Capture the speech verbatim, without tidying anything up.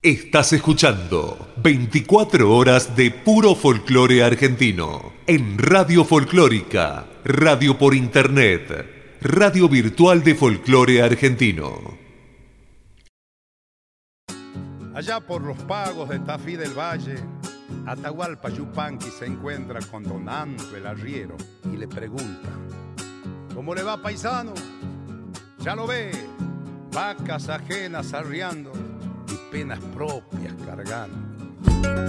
Estás escuchando veinticuatro horas de puro folclore argentino en Radio Folclórica, radio por internet, radio virtual de folclore argentino. Allá por los pagos de Tafí del Valle, Atahualpa Yupanqui se encuentra con don Anto el arriero y le pregunta: ¿cómo le va, paisano? Ya lo ve, vacas ajenas arriando y penas propias cargando.